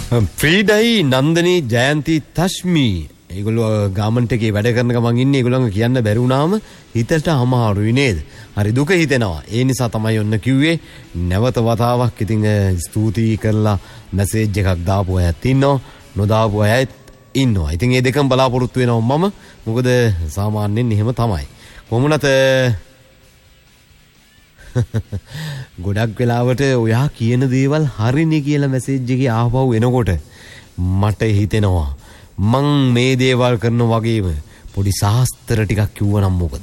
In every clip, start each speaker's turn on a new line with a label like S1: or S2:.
S1: ප්‍රීඩයි නන්දනී ජයන්ති තශ්මි ඒගොල්ලෝ ගාමන්ට් එකේ වැඩ කරන ගමන් ඉන්නේ. ඒගොල්ලන්ව කියන්න බැරි වුණාම හිතට අමාරුයි නේද? හරි දුක හිතෙනවා. ඒ නිසා තමයි ඔන්න කිව්වේ නැවත වතාවක් ඉතින් ස්තුතියි කරලා මැසේජ් එකක් දාපු අයත් ඉන්නවා, නොදාපු අයත් ඉන්නවා. ඉතින් මේ දෙකම බලාපොරොත්තු වෙනවා මම. මොකද සාමාන්‍යයෙන් එහෙම තමයි. කොහොමනත් ගොඩක් වෙලාවට ඔයා කියන දේවල් හරිනේ කියලා මැසේජ් එකේ ආපහු එනකොට මට හිතෙනවා මං මේ දේවල් කරන වගේම පොඩි සාස්ත්‍ර ටිකක් කිව්වනම් මොකද?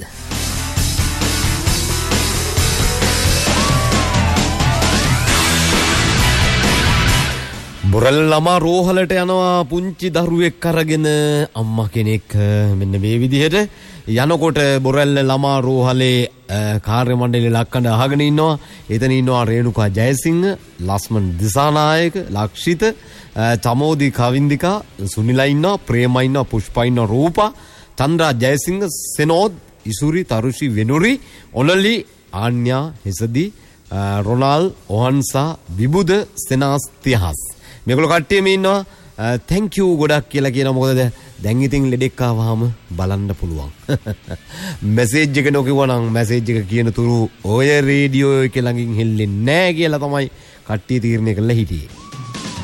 S1: බොරල් ළමා රෝහලට යනවා පුංචි දරුවෙක් අරගෙන. අම්මා කෙනෙක් මෙන්න මේ විදිහට යනකොට බොරැල්ල ළමා රෝහලේ කාර්ය මණ්ඩලයේ ලක්කඳ අහගෙන ඉන්නවා. එතන ඉන්නවා රේණුකා ජයසිංහ, ලස්මන් දිසානායක, ලක්ෂිත, චමෝදි කවින්දිකා, සුනිලා ඉන්නවා, ප්‍රේමා ඉන්නවා, පුෂ්පා ඉන්නවා, රූපා, චන්ද්‍රා ජයසිංහ, සෙනෝද්, ඉසුරි, තරුෂි, වෙනුරි, ඔලලි, ආන්‍යා, හෙසදි, රොනාල්, ඔහන්සා, විබුද, සෙනාස්, තිහස්. මේගොල්ලෝ කට්ටියම ඉන්නවා. thank you ගොඩක් කියලා කියනවා. මොකද දැන් ඉතින් ලෙඩෙක් ආවම බලන්න පුළුවන්. මැසේජ් එක නොකියවනම් මැසේජ් එක කියන තුරු ඔය රේඩියෝ එක ළඟින් හෙල්ලෙන්නේ නැහැ කියලා තමයි කට්ටිය තීරණය කරලා හිටියේ.